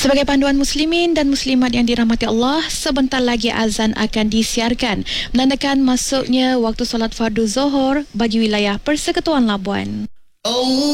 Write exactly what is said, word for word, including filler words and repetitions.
Sebagai panduan muslimin dan muslimat yang dirahmati Allah, sebentar lagi azan akan disiarkan, menandakan masuknya waktu solat fardu Zuhur bagi wilayah Persekutuan Labuan.